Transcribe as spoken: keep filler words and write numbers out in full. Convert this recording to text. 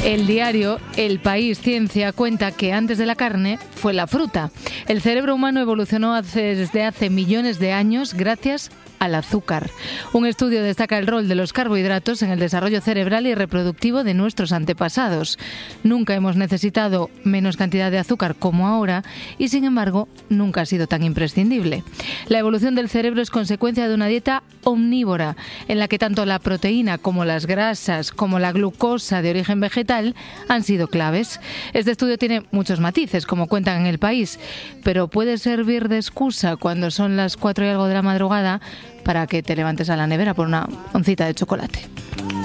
El diario El País Ciencia cuenta que antes de la carne fue la fruta. El cerebro humano evolucionó hace, desde hace millones de años gracias al azúcar. Un estudio destaca el rol de los carbohidratos en el desarrollo cerebral y reproductivo de nuestros antepasados. Nunca hemos necesitado menos cantidad de azúcar como ahora y, sin embargo, nunca ha sido tan imprescindible. La evolución del cerebro es consecuencia de una dieta omnívora, en la que tanto la proteína como las grasas, como la glucosa de origen vegetal, han sido claves. Este estudio tiene muchos matices, como cuentan en El País, pero puede servir de excusa cuando son las cuatro y algo de la madrugada para que te levantes a la nevera por una oncita de chocolate.